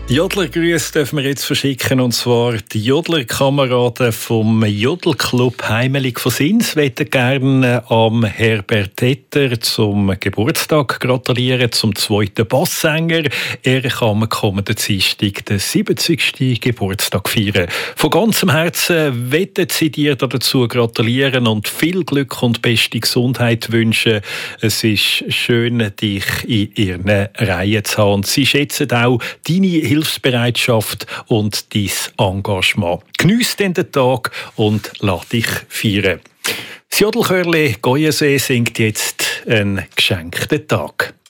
Jodlergrüße dürfen wir jetzt verschicken, und zwar die Jodlerkameraden vom Jodelclub Heimelig von Sins möchten gerne am Herbert Etter zum Geburtstag gratulieren, zum zweiten Basssänger. Er kann am kommenden Dienstag den 70. Geburtstag feiern. Von ganzem Herzen wollen sie dir dazu gratulieren und viel Glück und beste Gesundheit wünschen. Es ist schön, dich in ihren Reihen zu haben. Und sie schätzen auch deine Hilfsbereitschaft und dein Engagement. Geniess den Tag und lass dich feiern. Das Jodelchörli Goyensee singt jetzt einen geschenkten Tag.